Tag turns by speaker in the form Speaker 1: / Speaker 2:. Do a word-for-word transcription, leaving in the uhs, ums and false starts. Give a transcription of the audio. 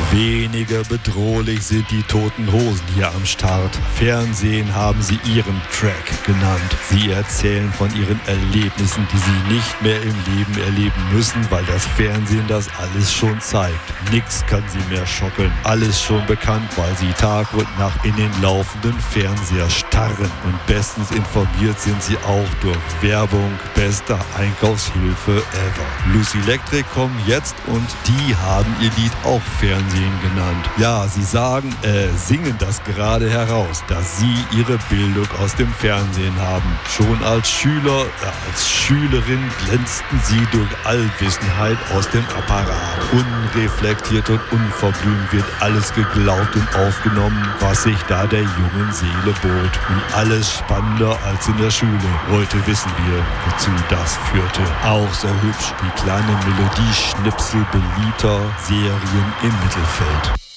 Speaker 1: Weniger bedrohlich sind die Toten Hosen hier am Start. Fernsehen haben sie ihren Track genannt. Sie erzählen von ihren Erlebnissen, die sie nicht mehr im Leben erleben müssen, weil das Fernsehen das alles schon zeigt. Nix kann sie mehr schocken. Alles schon bekannt, weil sie Tag und Nacht in den laufenden Fernseher starren. Und bestens informiert sind sie auch durch Werbung. Bester Einkaufshilfe ever. Lucy Electric kommen jetzt und die haben ihr Lied auch Fernsehen genannt. Ja, sie sagen, äh, singen das gerade heraus, dass sie ihre Bildung aus dem Fernsehen haben. Schon als Schüler, äh, als Schülerin glänzten sie durch Allwissenheit aus dem Apparat. Unreflektiert und unverblümt wird alles geglaubt und aufgenommen, was sich da der jungen Seele bot. Und alles spannender als in der Schule. Heute wissen wir, wozu das führte. Auch sehr hübsch, die kleine Melodie-Schnipsel beliebter Serien im Mittelfeld.